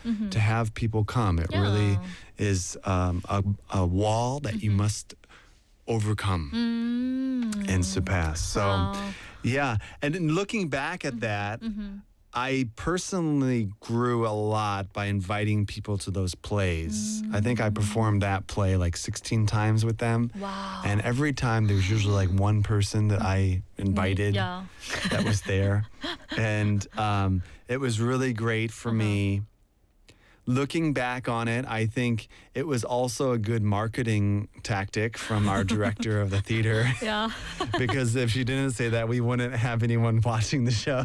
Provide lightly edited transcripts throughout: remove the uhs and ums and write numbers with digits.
to have people come. It really is a wall that you must overcome and surpass. So, yeah. And in looking back at that, I personally grew a lot by inviting people to those plays. I think I performed that play like 16 times with them. Wow. And every time there was usually like one person that I invited that was there. And it was really great for me. Looking back on it, I think it was also a good marketing tactic from our director of the theater. Yeah. Because if she didn't say that, we wouldn't have anyone watching the show.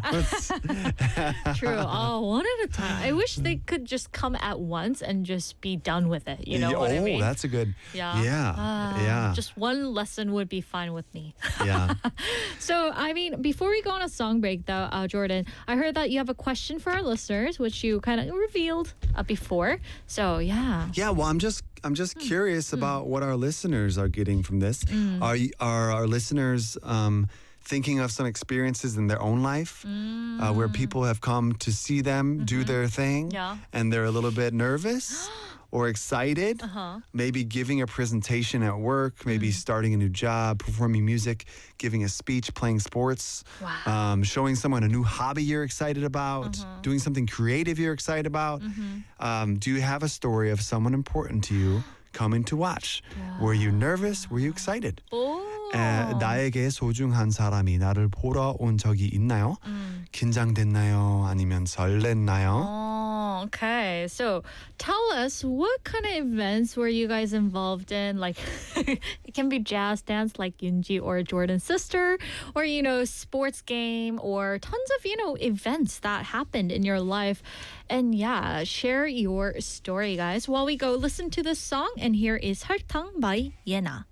True. Oh, one at a time. I wish they could just come at once and just be done with it. You know what I mean? That's a good. Yeah. Just one lesson would be fine with me. Yeah. So, I mean, before we go on a song break, though, Jordan, I heard that you have a question for our listeners, which you kind of revealed before. So, yeah. Yeah. Well, I'm just curious about what our listeners are getting from this. Are our listeners thinking of some experiences in their own life where people have come to see them do their thing and they're a little bit nervous or excited, maybe giving a presentation at work, maybe starting a new job, performing music, giving a speech, playing sports, showing someone a new hobby you're excited about, doing something creative you're excited about. Do you have a story of someone important to you coming to watch? Were you nervous? Were you excited? 나에게 소중한 사람이 나를 보러 온 적이 있나요? 긴장됐나요? 아니면 설렜나요? Okay, so tell us, what kind of events were you guys involved in? Like, it can be jazz dance like Yoonji or Jordan's sister, or, sports game, or tons of, events that happened in your life. And yeah, share your story, guys. While we go listen to this song, and here is 설탕 by Yena.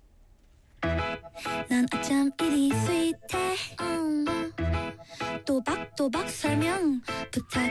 난 어쩜 이리 스윗해 또박또박 설명 부탁